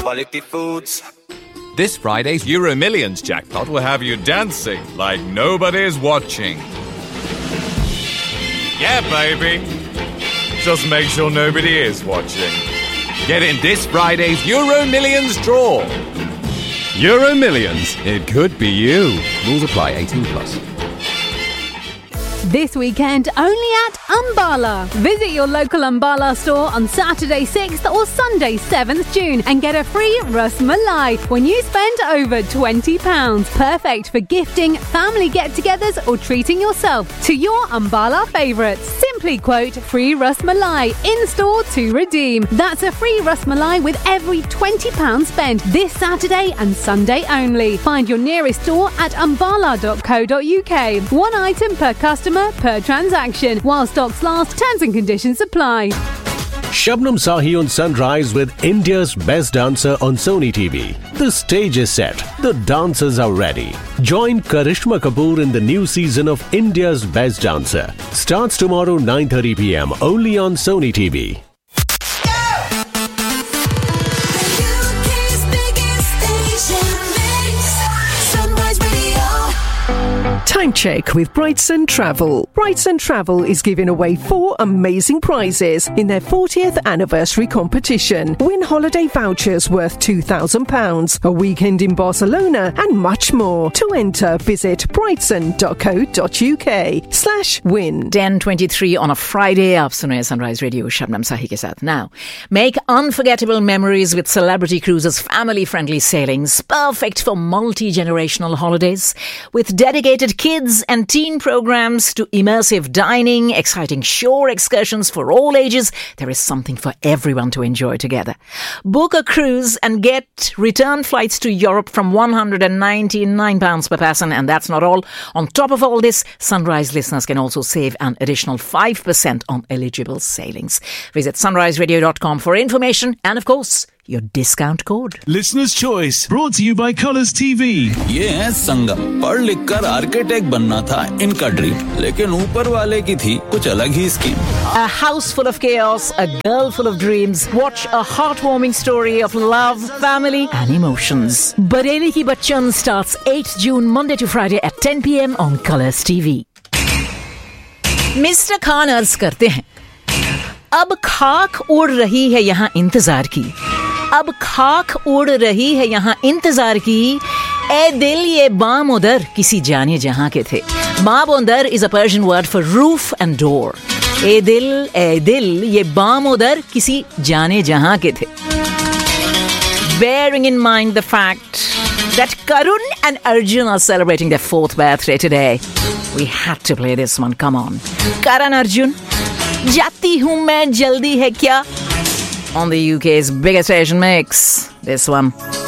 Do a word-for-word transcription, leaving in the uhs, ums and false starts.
quality foods. This Friday's Euro Millions jackpot will have you dancing like nobody's watching. Yeah, baby. Just make sure nobody is watching. Get in this Friday's Euro Millions draw. Euro Millions. It could be you. Rules apply. eighteen plus. This weekend, only at Ambala. Visit your local Ambala store on Saturday sixth or Sunday seventh June and get a free Ras Malai when you spend over twenty pounds. Perfect for gifting, family get-togethers or treating yourself to your Ambala favourites. Simply quote free Ras Malai in-store to redeem. That's a free Ras Malai with every twenty pounds spent this Saturday and Sunday only. Find your nearest store at ambala dot co dot uk. One item per customer per transaction. While stocks last, terms and conditions apply. Shabnam Sahi on Sunrise with India's Best Dancer on Sony T V. The stage is set. The dancers are ready. Join Karishma Kapoor in the new season of India's Best Dancer. Starts tomorrow nine thirty p.m. only on Sony T V. Time check with Brightson Travel. Brightson Travel is giving away four amazing prizes in their fortieth anniversary competition. Win holiday vouchers worth two thousand pounds, a weekend in Barcelona, and much more. To enter, visit brightson dot co dot uk slash win. ten twenty-three on a Friday. आप सुन रहे हैं Sunrise Radio Shabnam Sahi के साथ. Now, make unforgettable memories with Celebrity Cruises' family-friendly sailings, perfect for multi-generational holidays, with dedicated kids and teen programs to immersive dining, exciting shore excursions for all ages. There is something for everyone to enjoy together. Book a cruise and get return flights to Europe from one hundred ninety-nine pounds per person. And that's not all. On top of all this, Sunrise listeners can also save an additional five percent on eligible sailings. Visit sunrise radio dot com for information and, of course, your discount code. Listener's Choice, brought to you by Colours T V. ये है संगम. पढ़ लिख कर architect बनना था इनका dream, लेकिन ऊपर वाले की थी कुछ अलग ही scheme. A house full of chaos, a girl full of dreams. Watch a heartwarming story of love, family and emotions. Bareli Ki Bachchan starts eighth June, Monday to Friday at ten p.m. on Colours T V. Mister Khan अर्ज करते हैं, अब खाक उड़ रही है यहाँ इंतजार की. अब खाक उड़ रही है यहाँ इंतजार की. ए दिल ये बाम उदर किसी जाने जहां के थे. बाम उदर is a Persian word for roof and door. ए दिल ए दिल ये बाम उदर किसी जाने जहां के थे. Bearing in mind the fact that Karun and Arjun are celebrating their fourth birthday today, we had to play this one. Come on, Karan Arjun, जाती हूँ मैं जल्दी है क्या, on the U K's biggest Asian mix. This one.